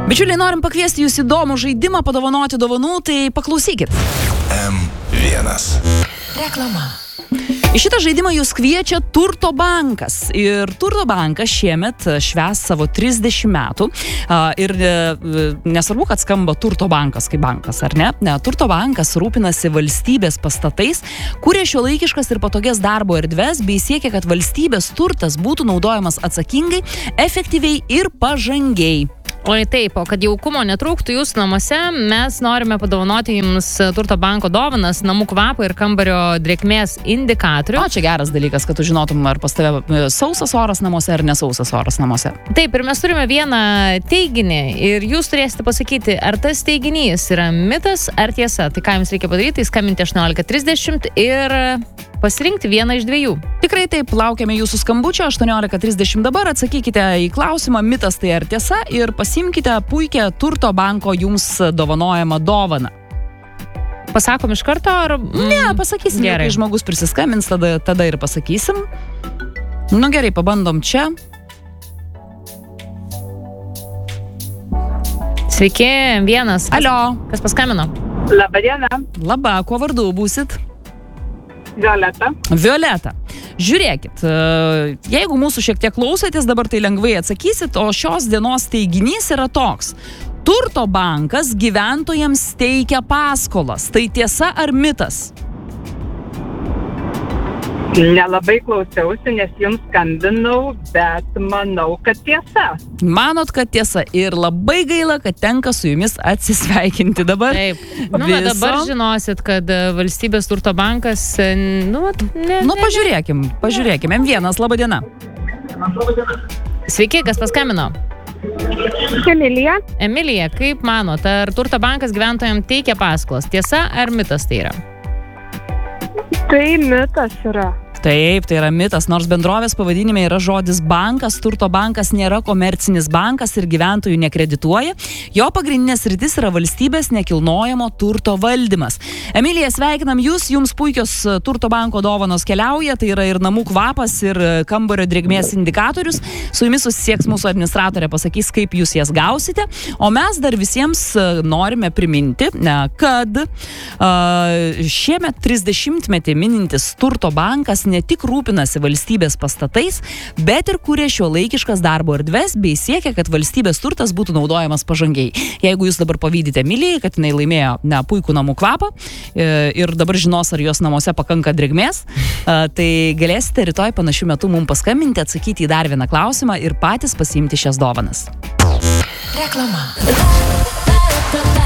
Bičiuliai, norim pakviesti jūs įdomų žaidimą, padovanoti dovanų, tai paklausykit. M1. Reklama. Į šitą žaidimą jūs kviečia Turto bankas. Ir Turto bankas šiemet švęs savo 30 metų. Ir nesvarbu, kad skamba Turto bankas kaip bankas, ar ne? Turto bankas rūpinasi valstybės pastatais, kuria šiuolaikiškas ir patogias darbo erdves, bei siekia, kad valstybės turtas būtų naudojamas atsakingai, efektyviai ir pažangiai. Oi taip, o kad jaukumo netrūktų jūsų namuose, mes norime padovanoti jums Turto banko dovanas, namų kvapo ir kambario drėgmės indikatorių. O, čia geras dalykas, kad tu žinotum, ar pas tave sausas oras namuose, ar nesausas oras namuose. Taip, ir mes turime vieną teiginį ir jūs turėsite pasakyti, ar tas teiginys yra mitas ar tiesa. Tai ką jums reikia padaryti, skambinti 18:30 ir pasirinkti vieną iš dviejų. Tikrai taip, laukiame jūsų skambučio 18:30 dabar, atsakykite į klausimą mitas tai ar tiesa ir pasimkite puikią Turto banko jums dovanojamą dovaną. Pasakom iš karto ar... Ne, pasakysim, Gerai. kai žmogus prisiskambins, tada ir pasakysim. Nu gerai, pabandom čia. Sveiki, vienas. Alio. Kas paskambino? Labadiena, Labą, kuo vardu būsit? Violeta. Violeta. Žiūrėkit, jeigu mūsų šiek tiek klausotės, dabar tai lengvai atsakysit, o šios dienos teiginys yra toks. Turto bankas gyventojams teikia paskolas. Tai tiesa ar mitas? Nelabai klausiausi, nes jums skambinau, bet manau, kad tiesa. Manot, kad tiesa. Ir labai gaila, kad tenka su jumis atsisveikinti dabar. Taip. Bet dabar žinosit, kad valstybės Turto bankas, pažiūrėkim. M1, laba diena. Sveiki, kas paskambino? Emilija. Emilija, kaip manot, ar Turto bankas gyventojams teikia paskolas? Tiesa ar mitas tai yra? Tai mitas yra. Taip, tai yra mitas, nors bendrovės pavadinime yra žodis bankas, Turto bankas nėra komercinis bankas ir gyventojų nekredituoja. Jo pagrindinės sritis yra valstybės nekilnojamo turto valdymas. Emilija, sveikinam jūs, jums puikios Turto banko dovanos keliauja, tai yra ir namų kvapas, ir kambario drėgmės indikatorius. Su jumis susisieks mūsų administratorė, pasakys, kaip jūs jas gausite. O mes dar visiems norime priminti, kad šiemet 30-metį minintis Turto bankas ne tik rūpinasi valstybės pastatais, bet ir kuria šiuolaikiškas darbo erdves bei siekia, kad valstybės turtas būtų naudojamas pažangiai. Jeigu jūs dabar pavydite Emilijai, kad jinai laimėjo puikų namų kvapą ir dabar žinos, ar jos namuose pakanka drėgmės, tai galėsite rytoj panašiu metu mums paskambinti, atsakyti į dar vieną klausimą ir patys pasiimti šias dovanas. Reklama.